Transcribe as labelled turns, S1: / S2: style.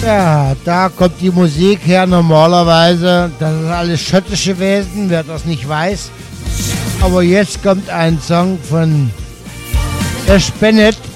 S1: Ja, da kommt die Musik her normalerweise. Das ist alles schottische Wesen, wer das nicht weiß. Aber jetzt kommt ein Song von Ash Bennett.